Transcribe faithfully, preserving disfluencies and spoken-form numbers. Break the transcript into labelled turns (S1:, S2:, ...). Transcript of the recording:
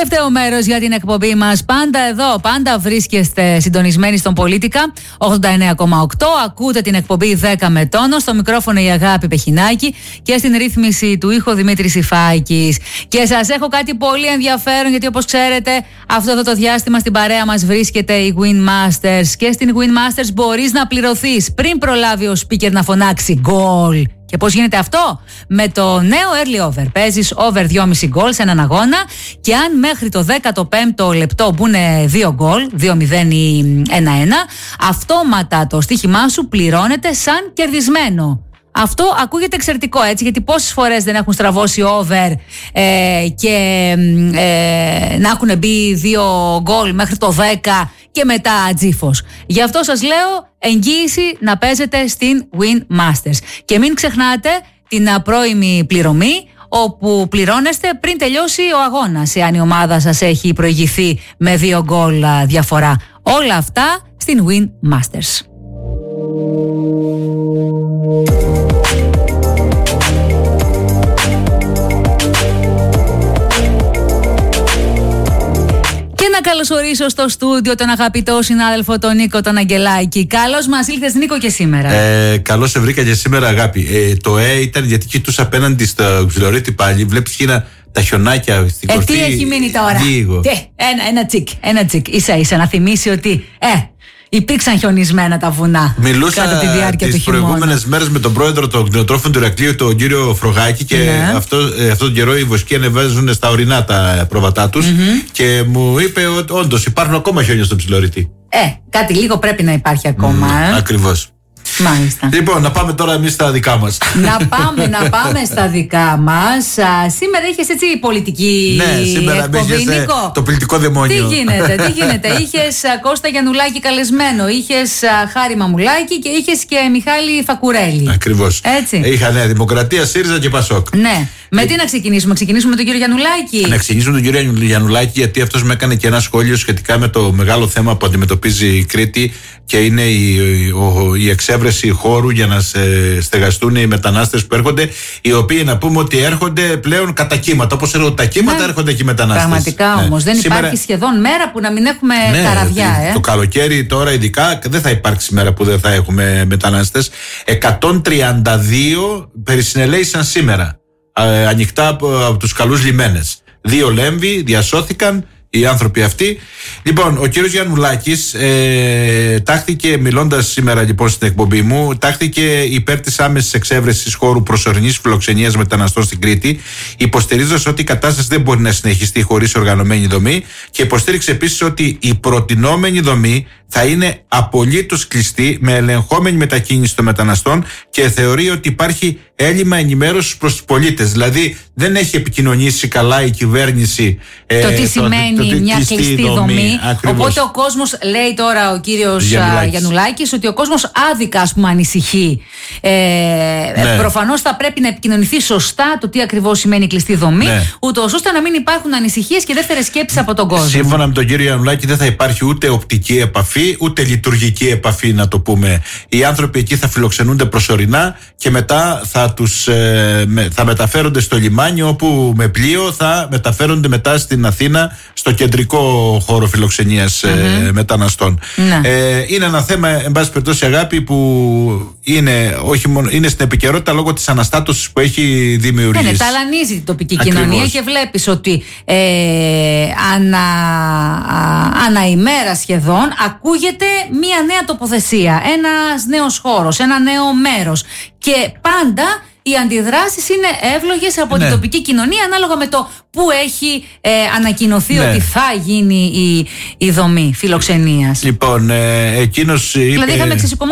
S1: Τελευταίο μέρος για την εκπομπή μας. Πάντα εδώ, πάντα βρίσκεστε συντονισμένοι στον Πολίτικα ογδόντα εννέα κόμμα οκτώ. Ακούτε την εκπομπή δέκα με τόνο. Στο μικρόφωνο η Αγάπη Πεχινάκη και στην ρύθμιση του ήχου Δημήτρης Σιφάκης. Και σας έχω κάτι πολύ ενδιαφέρον, γιατί όπως ξέρετε, αυτό εδώ το διάστημα στην παρέα μας βρίσκεται η Win Masters. Και στην Win Masters μπορείς να πληρωθείς πριν προλάβει ο speaker να φωνάξει γκολ. Και πώς γίνεται αυτό? Με το νέο early over. Παίζεις over δυόμισι γκολ σε έναν αγώνα και αν μέχρι το δέκατο πέμπτο λεπτό μπουν δύο γκολ, δύο μηδέν ή ένα ένα, αυτόματα το στοίχημά σου πληρώνεται σαν κερδισμένο. Αυτό ακούγεται εξαιρετικό, έτσι, γιατί πόσες φορές δεν έχουν στραβώσει over ε, και ε, να έχουν μπει δύο γκολ μέχρι το δέκα και μετά τζίφος. Γι' αυτό σας λέω εγγύηση να παίζετε στην Win Masters. Και μην ξεχνάτε την πρώιμη πληρωμή, όπου πληρώνεστε πριν τελειώσει ο αγώνας, εάν η ομάδα σας έχει προηγηθεί με δύο γκολ διαφορά. Όλα αυτά στην Win Masters. Να καλωσορίσω στο στούντιο τον αγαπητό συνάδελφο τον Νίκο τον Αγγελάκη. Καλώς μας ήλθες, Νίκο, και σήμερα.
S2: Ε, καλώς σε βρήκα και σήμερα, Αγάπη. Ε, το Ε ήταν γιατί κοιτούσα απέναντι στο Ψιλορίτη πάλι. Βλέπεις και τα χιονάκια στην
S1: ε,
S2: κορφή.
S1: Τι έχει μείνει τώρα?
S2: Λίγο.
S1: Τι, ένα, ένα τσικ, ένα τσικ. Ίσα ίσα να θυμίσει ότι ε, υπήρξαν χιονισμένα τα βουνά.
S2: Μιλούσα
S1: κατά τη διάρκεια
S2: τις προηγούμενες μέρες με τον πρόεδρο των κτηνοτρόφων του Ηρακλείου, τον κύριο Φρογάκη, και
S1: ναι.
S2: αυτό, ε, αυτόν τον καιρό οι βοσκοί ανεβάζουν στα ορεινά τα πρόβατά τους, mm-hmm. και μου είπε ότι όντως υπάρχουν ακόμα χιόνια στο Ψιλορίτη.
S1: Ε, κάτι λίγο πρέπει να υπάρχει ακόμα. Mm,
S2: ε. Ακριβώς.
S1: Μάλιστα.
S2: Λοιπόν, να πάμε τώρα εμείς στα δικά μας.
S1: Να πάμε, να πάμε στα δικά μας. Σήμερα είχες έτσι πολιτική
S2: ναι, σήμερα
S1: εκπομπή, Νίκο.
S2: Το πολιτικό δαιμόνιο.
S1: Τι γίνεται, τι γίνεται. Είχες Κώστα Γιαννουλάκη καλεσμένο, είχες Χάρη Μαμουλάκη και είχες και Μιχάλη Φακουρέλη.
S2: Ακριβώς.
S1: Έτσι.
S2: Είχα Νέα Δημοκρατία, ΣΥΡΙΖΑ και ΠΑΣΟΚ.
S1: Ναι. Με ε... τι να ξεκινήσουμε, ξεκινήσουμε με τον κύριο Γιαννουλάκη.
S2: Να ξεκινήσουμε με τον κύριο Γιαννουλάκη, γιατί αυτός με έκανε και ένα σχόλιο σχετικά με το μεγάλο θέμα που αντιμετωπίζει η Κρήτη, και είναι η, ο, η εξέβρεση χώρου για να στεγαστούν οι μετανάστες που έρχονται, οι οποίοι, να πούμε, ότι έρχονται πλέον κατά κύματα. Όπως έρχονται τα κύματα, ναι, έρχονται και οι μετανάστες.
S1: Πραγματικά, ναι. Όμως δεν Σήμερα... υπάρχει σχεδόν μέρα που να μην έχουμε ναι, καραβιά. Ε.
S2: Το καλοκαίρι τώρα ειδικά δεν θα υπάρξει μέρα που δεν θα έχουμε μετανάστες. εκατόν τριάντα δύο περισυνελέησαν σήμερα, ε, ανοιχτά από, από τους καλούς λιμένες. Δύο Λέμβοι διασώθηκαν οι άνθρωποι αυτοί. Λοιπόν, ο κύριος Γιαννουλάκης ε, τάχθηκε, μιλώντας σήμερα λοιπόν στην εκπομπή μου, τάχθηκε υπέρ της άμεσης εξέβρεσης χώρου προσωρινής φιλοξενίας μεταναστών στην Κρήτη, υποστηρίζοντας ότι η κατάσταση δεν μπορεί να συνεχιστεί χωρίς οργανωμένη δομή, και υποστήριξε επίσης ότι η προτινόμενη δομή θα είναι απολύτως κλειστή, με ελεγχόμενη μετακίνηση των μεταναστών, και θεωρεί ότι υπάρχει έλλειμμα ενημέρωσης προς τους πολίτες. Δηλαδή δεν έχει επικοινωνήσει καλά η κυβέρνηση
S1: το ε, τι σημαίνει το, το, το, μια κλειστή, κλειστή δομή, δομή. Οπότε ο κόσμος, λέει τώρα ο κύριος Γιαννουλάκης, Γιαννουλάκης, ότι ο κόσμος άδικα, ας πούμε, ανησυχεί. ε, ναι. Προφανώς θα πρέπει να επικοινωνηθεί σωστά το τι ακριβώς σημαίνει κλειστή δομή, ναι, ούτως ώστε να μην υπάρχουν ανησυχίες και δεύτερες σκέψεις από τον κόσμο.
S2: Σύμφωνα με τον κύριο Γιαννουλάκη, δεν θα υπάρχει ούτε οπτική επαφή ούτε λειτουργική επαφή, να το πούμε. Οι άνθρωποι εκεί θα φιλοξενούνται προσωρινά και μετά θα τους ε, με, θα μεταφέρονται στο λιμάνι, όπου με πλοίο θα μεταφέρονται μετά στην Αθήνα, στο κεντρικό χώρο φιλοξενίας mm-hmm. ε, μεταναστών. Ναι. Ε, είναι ένα θέμα, εν πάση περιπτώσει, Αγάπη, που είναι, όχι μόνο, είναι στην επικαιρότητα λόγω της αναστάτωσης που έχει δημιουργήσει.
S1: Ναι, ναι, ταλανίζει την τοπική Ακριβώς. κοινωνία, και βλέπεις ότι ε, ανα, α, ανά ημέρα σχεδόν ακούγεται μία νέα τοποθεσία, ένας νέος χώρος, ένα νέο μέρος, και πάντα οι αντιδράσεις είναι εύλογες από ναι. την τοπική κοινωνία, ανάλογα με το που έχει ε, ανακοινωθεί ναι. ότι θα γίνει η, η δομή φιλοξενίας.
S2: Λοιπόν, ε, εκείνος είπε...
S1: Δηλαδή είχαμε ξεσηκωμό